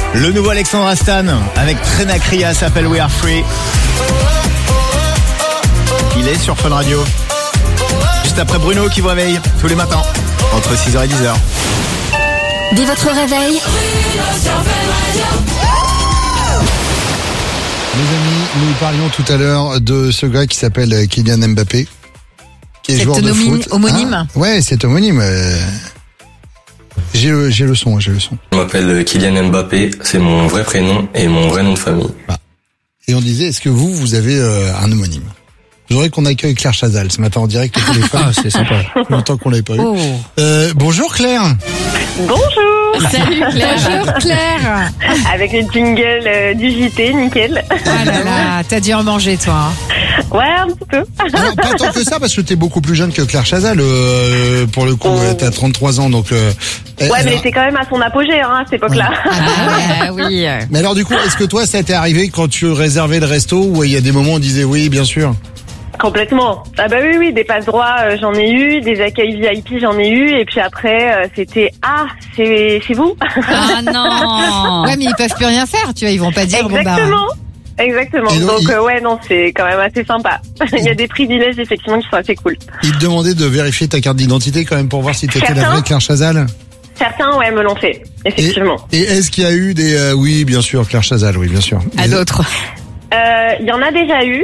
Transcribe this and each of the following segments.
Le nouveau Alexandre Astan avec Trena Kriya s'appelle We Are Free. Il est sur Fun Radio. Juste après Bruno qui vous réveille tous les matins entre 6h et 10h. Dès votre réveil. Les amis, nous parlions tout à l'heure de ce gars qui s'appelle Kylian Mbappé, qui est joueur de foot. Homonyme. Ah, ouais, c'est homonyme. J'ai le son. Je m'appelle Kylian Mbappé, c'est mon vrai prénom et mon vrai nom de famille. Ah. Et on disait, est-ce que vous avez un homonyme? J'aurais qu'on accueille Claire Chazal ce matin en direct au téléphone. Ah, c'est sympa. Longtemps qu'on l'avait pas eu. Oh. Bonjour Claire. Bonjour. Salut Claire. Bonjour Claire. Avec le jingle du JT, nickel. Ah là là, t'as dû en manger toi. Ouais, un petit peu. Alors, pas tant que ça, parce que t'es beaucoup plus jeune que Claire Chazal, pour le coup. T'as 33 ans, donc... Ouais, mais alors... c'est quand même à son apogée, à cette époque-là. Ah oui. Mais alors du coup, est-ce que toi, ça t'est arrivé quand tu réservais le resto, où il y a des moments où on disait oui, bien sûr? Complètement. Ah bah oui, des passe droits, j'en ai eu, des accueils VIP, j'en ai eu, et puis après, c'était c'est vous. Ah non. Ouais, mais ils peuvent plus rien faire, tu vois, ils vont pas dire Exactement. Donc ouais, non, c'est quand même assez sympa. Il y a des privilèges effectivement qui sont assez cool. Ils te demandaient de vérifier ta carte d'identité quand même pour voir si t'étais la vraie Claire Chazal. Certains, ouais, me l'ont fait, effectivement. Et est-ce qu'il y a eu des oui, bien sûr, Claire Chazal, oui, bien sûr. À d'autres. Il y en a déjà eu.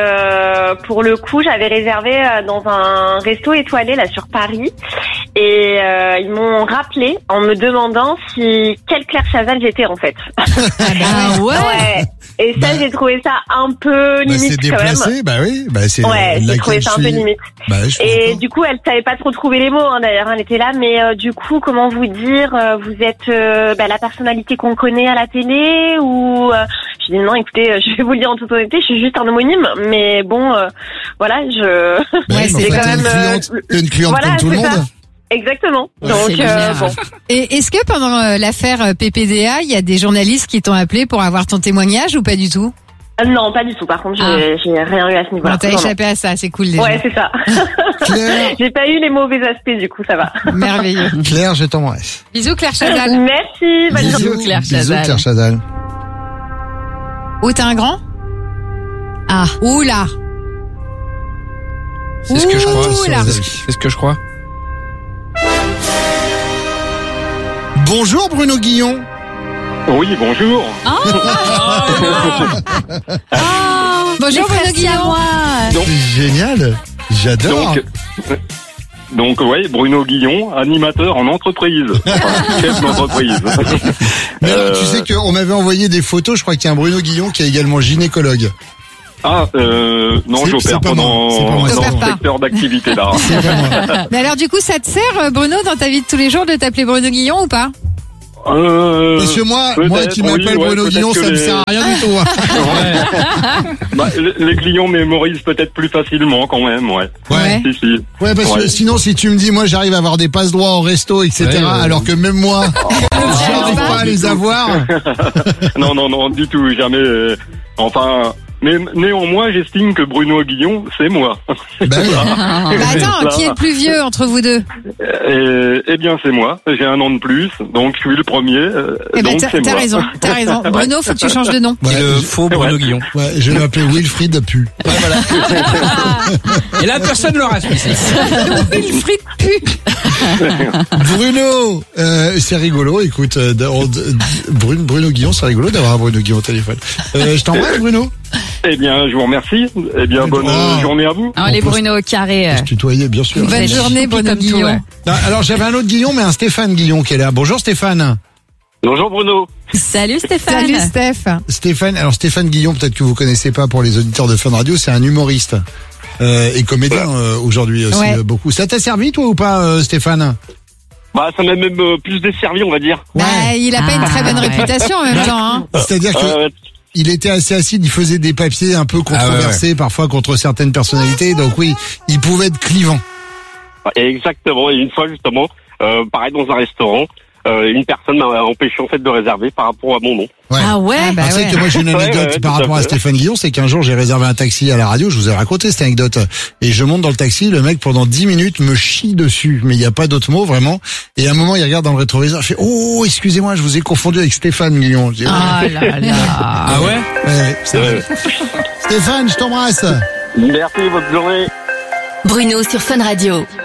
Pour le coup, j'avais réservé dans un resto étoilé là sur Paris, et ils m'ont rappelé en me demandant quelle Claire Chazal j'étais en fait. Ah ouais. Et ça, j'ai trouvé ça un peu limite c'est déplacé, quand même. Bah oui, c'est. Ouais, j'ai trouvé ça un peu limite. Et du coup, elle savait pas trop trouver les mots. D'ailleurs, elle était là, mais du coup, comment vous dire, vous êtes la personnalité qu'on connaît à la télé ou je dis non, écoutez, je vais vous le dire en toute honnêteté, je suis juste un homonyme, mais bon, voilà, Ouais, c'est quand même une cliente voilà, comme tout le monde. Ça. Exactement. Donc bon. Et est-ce que pendant l'affaire PPDA, il y a des journalistes qui t'ont appelé pour avoir ton témoignage ou pas du tout? Non, pas du tout. Par contre, j'ai rien eu à ce niveau-là. Bon, t'as échappé à ça, c'est cool déjà. Ouais, c'est ça. Claire. J'ai pas eu les mauvais aspects, du coup, ça va. Merveilleux. Claire, je t'embrasse. Bisous Claire Chazal. Merci. Bonne journée. Bisous Claire Chazal. Bisous Claire Chazal. Oh, t'as un grand? Ah, oula. C'est ce que je crois. Oula. C'est ce que je crois. Bonjour Bruno Guillon. Oui, bonjour. Bonjour Bruno Guillon. C'est génial. J'adore. Donc ouais, Bruno Guillon, animateur en entreprise. Enfin, chef d'entreprise. Mais alors, tu sais qu'on m'avait envoyé des photos, je crois qu'il y a un Bruno Guillon qui est également gynécologue. Non, j'opère pas dans ce secteur d'activité là. Mais alors du coup, ça te sert Bruno dans ta vie de tous les jours de t'appeler Bruno Guillon ou pas? Parce que moi qui m'appelle Bruno Guillon, ça me sert à rien du tout. Les clients mémorisent peut-être plus facilement quand même, ouais. Si. Ouais, parce que sinon, si tu me dis, moi, j'arrive à avoir des passe droits au resto, etc., alors que même moi, j'arrive pas à les avoir. Non, du tout, jamais. Mais néanmoins, j'estime que Bruno Guillon, c'est moi. Bah oui. Attends, qui est le plus vieux entre vous deux? Eh bien, c'est moi. J'ai un an de plus, donc je suis le premier. Donc c'est moi. T'as raison. Bruno, faut que tu changes de nom. Ouais, le faux Bruno Guillon. Ouais, je vais m'appeler Wilfried Pu. Ouais, voilà. Et là, personne ne l'aura, celui-ci. Wilfried Pu. Bruno, c'est rigolo, écoute, Bruno Guillon, c'est rigolo d'avoir un Bruno Guillon au téléphone. Je t'embrasse, Bruno. Eh bien, je vous remercie. Eh bien, bonne journée à vous. Les Bruno au carré. Je tutoyais, bien sûr. Bonne journée, Bruno Guillon. Alors, j'avais un autre Guillon, mais un Stéphane Guillon qui est là. Bonjour, Stéphane. Bonjour, Bruno. Salut, Stéphane. Salut, Steph. Stéphane Guillon, peut-être que vous connaissez pas pour les auditeurs de Fun Radio, c'est un humoriste. Et comédien, aujourd'hui aussi, beaucoup. Ça t'a servi, toi, ou pas, Stéphane? Ça m'a même plus desservi, on va dire. Il a pas une très bonne réputation en même temps, hein. C'est-à-dire que il était assez acide, il faisait des papiers un peu controversés, parfois contre certaines personnalités, donc oui, il pouvait être clivant. Exactement, et une fois justement, pareil dans un restaurant, une personne m'a empêché en fait de réserver par rapport à mon nom. Ouais. Ah ouais, bah c'est que moi j'ai une anecdote par rapport à Stéphane Guillon, c'est qu'un jour j'ai réservé un taxi à la radio, je vous ai raconté cette anecdote, et je monte dans le taxi, le mec pendant 10 minutes me chie dessus, mais il n'y a pas d'autre mot vraiment, et à un moment il regarde dans le rétroviseur, je fais oh excusez-moi, je vous ai confondu avec Stéphane Guillon. Ah là là. Ah ouais? Ouais, c'est vrai. Stéphane, je t'embrasse. Merci, bonne journée. Bruno sur Fun Radio.